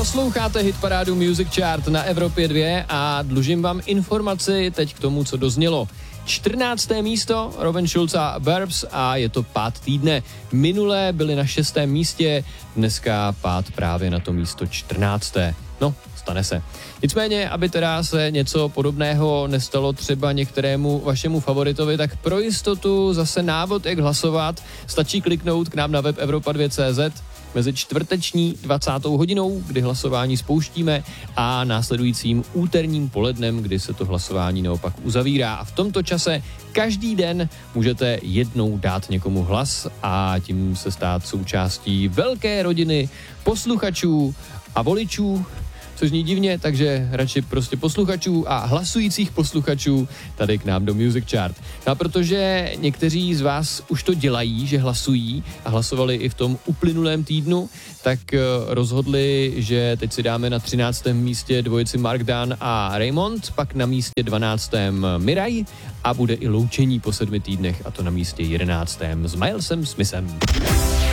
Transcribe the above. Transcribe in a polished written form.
Posloucháte hitparádu Music Chart na Evropě 2 a dlužím vám informaci teď k tomu, co doznělo. 14. místo Robin Schulz a Burbs a je to pád týdne. Minulé byli na 6. místě, dneska pád právě na to místo 14. No, stane se. Nicméně, aby teda se něco podobného nestalo třeba některému vašemu favoritovi, tak pro jistotu zase návod, jak hlasovat, stačí kliknout k nám na web Evropa2.cz mezi čtvrteční 20. hodinou, kdy hlasování spouštíme, a následujícím úterním polednem, kdy se to hlasování naopak uzavírá. A v tomto čase každý den můžete jednou dát někomu hlas a tím se stát součástí velké rodiny posluchačů a voličů, což zní divně, takže radši prostě posluchačů a hlasujících posluchačů tady k nám do Music Chart. No a protože někteří z vás už to dělají, že hlasují a hlasovali i v tom uplynulém týdnu, tak rozhodli, že teď si dáme na 13. místě dvojici Mark Dan a Raymond, pak na místě 12. Miraj a bude i loučení po 7 týdnech, a to na místě 11. s Milesem Smithem.